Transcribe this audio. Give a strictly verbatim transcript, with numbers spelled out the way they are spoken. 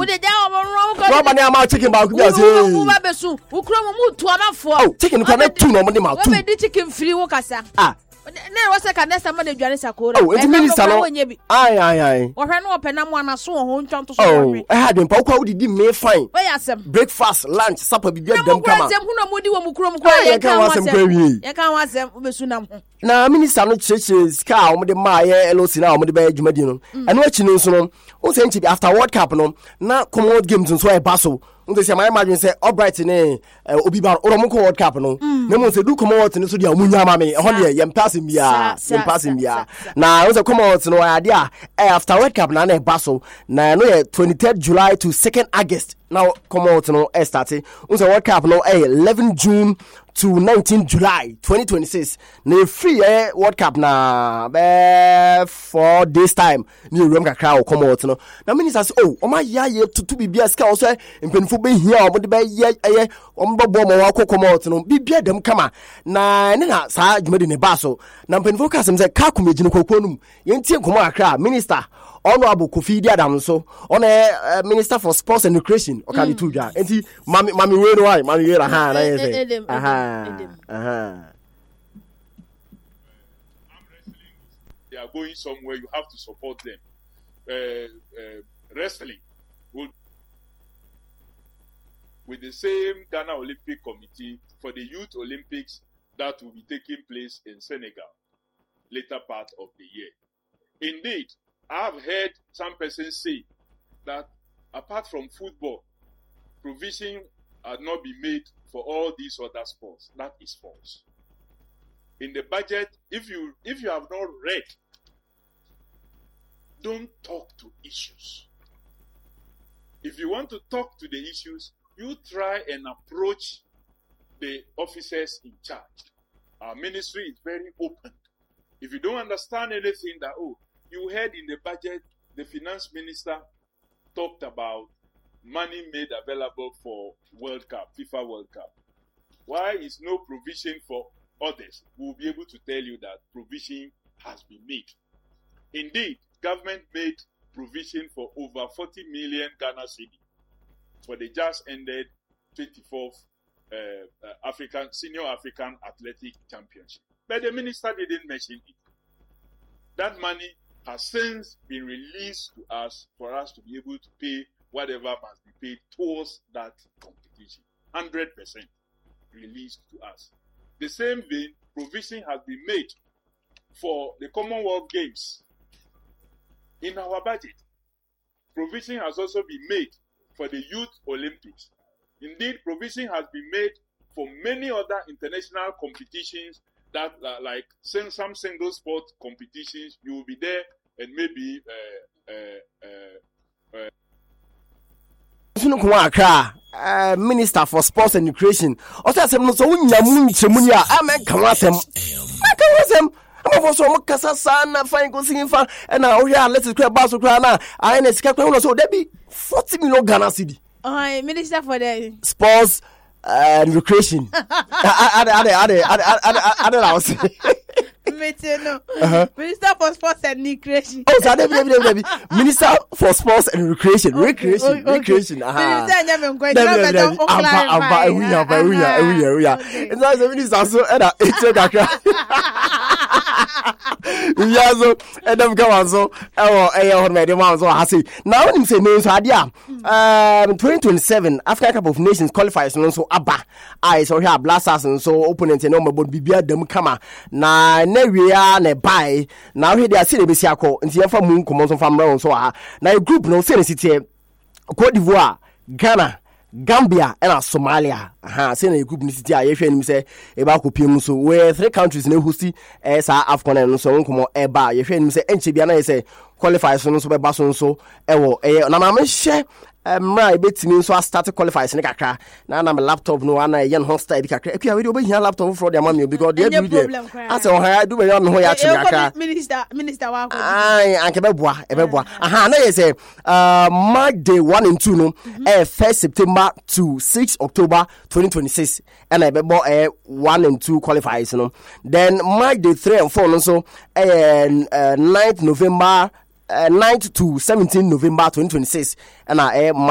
Wo de ja o ro What about my chicken back? Wo ba besu. Wo kro mo mu to amafo. Oh, chicken ko na two no mo de ma two. Wo be di chicken free wo kasa. Ah. Ne wo se ka nesta mo de dwane sakora. Oh, enti minister no. Ai ai ai. Wo hwe no opena mo anaso ho ntwanto so wo hwe. Eh ha dem pa wo kwa wo di me fine. We yasem. Breakfast, lunch, supper bibia dem kama. Na mo kwasem hu no mo di wo mu kro mu kwa ye kan wasem kwa wi. Ye kan wasem besu nam ho. Na minister no church ska o mo de ma ye L O C na o mo de ba adwumadi no. Eno achi no so no. O se nchi after World Cup no na Commonwealth Games nso e ba so. Unde se my imagine say Albright ne obi ba oromo ko World Cup no na mo se du Commonwealth ne so dia munya ma me ho de yem pass bia yem pass bia na unse Commonwealth no ade a after World Cup na na e ba so na no ye twenty-third July to second August now Commonwealth no e start unse World Cup no e eleven June to nineteenth July twenty twenty-six na free eh World Cup na be four days time ni room kakra o Commonwealth no na minister say oh o ma ya ye tutu bibia ska o say mpenfo be hia o de be ye eh o mbabo mo wa Commonwealth no bibia dem kama na ne na sa adwumadi ne ba so na mpenfo ka sem say ka komedi ne kokonum ye ntie komo akra minister Honorable Kofi Diadam so on a Minister for Sports and Recreation o kan tu dwa enti mami mami we no why mami we ra ha na ye say aha aha they are going somewhere, you have to support them. Uh, uh, wrestling will, with the same Ghana Olympic Committee for the Youth Olympics that will be taking place in Senegal later part of the year. Indeed, I have heard some persons say that apart from football, provision had not been made for all these other sports. That is false. In the budget, if you if you have not read, don't talk to issues. If you want to talk to the issues, you try and approach the officers in charge. Our ministry is very open. If you don't understand anything that, oh, you heard in the budget, the finance minister talked about money made available for World Cup, FIFA World Cup. Why is no provision for others? We will be able to tell you that provision has been made. Indeed, government made provision for over forty million Ghana cedi for the just ended twenty-fourth uh, uh, African Senior African Athletic Championship. But the minister didn't mention it. That money has since been released to us for us to be able to pay whatever must be paid towards that competition. one hundred percent released to us. The same vein, provision has been made for the Commonwealth Games. In our budget, provision has also been made for the Youth Olympics. Indeed, provision has been made for many other international competitions that, uh, like some single sport competitions, you will be there and maybe uh, uh, uh, uh, Minister for Sports and Recreation. Also, some no so nyamu nchemunia. Amen. Come on, them. Come on, them. I'm also mukasa sana fine go singing fan and now here let's cry about so cry now. I ain't escape so there be forty million Ghana cedi. Oh, Minister for the Sports and Recreation. I I I I I I I was Minister for Sports and Recreation. Oh, so David, David, David. Minister for Sports and Recreation. Okay, recreation, okay, okay. Recreation. Aha. And that's the minister so and yeah, so and them come on so oh eh on my demand so I say now when him say no so adia um twenty twenty-seven African Cup of Nations qualifiers no so aba I so here blasters and so opponent no mabon bibia dem kama na na wia na buy now here they say dey be siako nti yemfa mu nkomo so fam round so ha na group no say city Cote d'Ivoire, Ghana, Gambia and Somalia. Aha, say na group ni city a ye hwe nim say e ba kopiem so we three countries na hosti eh sa Afcon no so nkomo e ba ye hwe nim say enche bia na ye say qualifiers no so be ba so so e wo eh na ma me hye Mra betimi nso a start qualifiers ne kakra na na my laptop no ana yen ho style kakra akua we do be hia laptop for the mammy because they do there ase o ha do be me ho ya chim kakra minister minister wa ko ai anke be boa e be boa aha na ye say uh mark day one and two no eh first September to sixth October twenty twenty-six and I be bo eh one and two qualifiers no then mark day three and four no so eh ninth November Uh, ninth to seventeenth November twenty twenty-six and I uh,